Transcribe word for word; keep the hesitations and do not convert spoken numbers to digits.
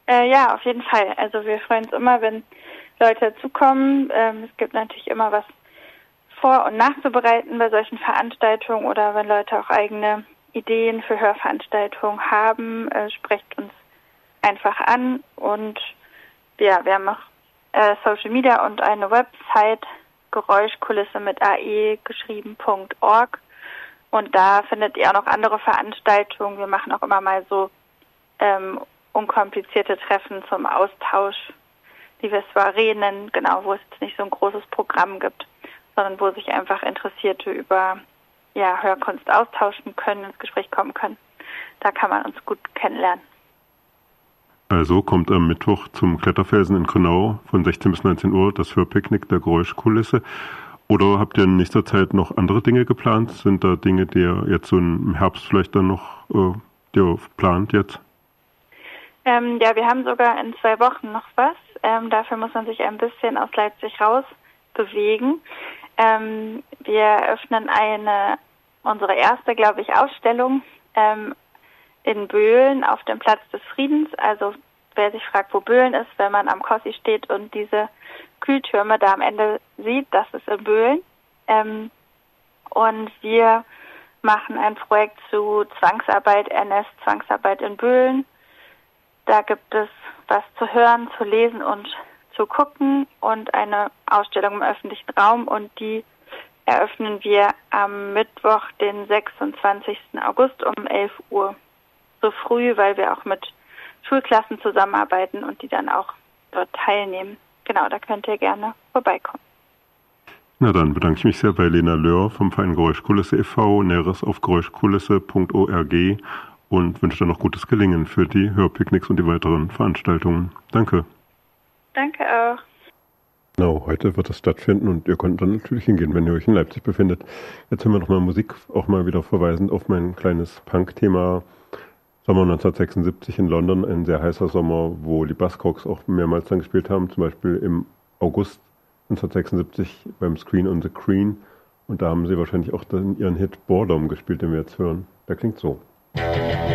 Äh, ja, auf jeden Fall. Also wir freuen uns immer, wenn Leute dazukommen. Ähm, es gibt natürlich immer was vor- und nachzubereiten bei solchen Veranstaltungen oder wenn Leute auch eigene Ideen für Hörveranstaltungen haben, äh, sprecht uns einfach an. Und ja, wir haben auch äh, Social Media und eine Website, Geräuschkulisse mit ae geschrieben.org. Und da findet ihr auch noch andere Veranstaltungen. Wir machen auch immer mal so ähm, unkomplizierte Treffen zum Austausch, die wir Soiree nennen, genau, wo es jetzt nicht so ein großes Programm gibt, sondern wo sich einfach Interessierte über ja, Hörkunst austauschen können, ins Gespräch kommen können. Da kann man uns gut kennenlernen. Also kommt am Mittwoch zum Kletterfelsen in Grünau von sechzehn bis neunzehn Uhr das Hörpicknick der Geräuschkulisse. Oder habt ihr in nächster Zeit noch andere Dinge geplant? Sind da Dinge, die ihr jetzt so im Herbst vielleicht dann noch äh, die ihr plant jetzt? Ähm, ja, wir haben sogar in zwei Wochen noch was. Ähm, dafür muss man sich ein bisschen aus Leipzig raus bewegen. Ähm, wir eröffnen eine, unsere erste, glaube ich, Ausstellung ähm, in Böhlen auf dem Platz des Friedens. Also wer sich fragt, wo Böhlen ist, wenn man am Kossi steht und diese Kühltürme da am Ende sieht, das ist in Böhlen. Ähm, und wir machen ein Projekt zu Zwangsarbeit, N S Zwangsarbeit in Böhlen. Da gibt es was zu hören, zu lesen und zu gucken und eine Ausstellung im öffentlichen Raum, und die eröffnen wir am Mittwoch, den sechsundzwanzigsten August um elf Uhr. So früh, weil wir auch mit Schulklassen zusammenarbeiten und die dann auch dort teilnehmen. Genau, da könnt ihr gerne vorbeikommen. Na dann bedanke ich mich sehr bei Lena Löhr vom Verein Geräuschkulisse e V, Näheres auf geräuschkulisse punkt org, und wünsche dann noch gutes Gelingen für die Hörpicknicks und die weiteren Veranstaltungen. Danke. Danke auch. Genau, heute wird es stattfinden und ihr könnt dann natürlich hingehen, wenn ihr euch in Leipzig befindet. Jetzt hören wir nochmal Musik, auch mal wieder verweisend auf mein kleines Punk-Thema. Sommer neunzehnhundertsechsundsiebzig in London, ein sehr heißer Sommer, wo die Buzzcocks auch mehrmals dann gespielt haben, zum Beispiel im August neunzehnhundertsechsundsiebzig beim Screen on the Green. Und da haben sie wahrscheinlich auch dann ihren Hit Boredom gespielt, den wir jetzt hören. Der klingt so.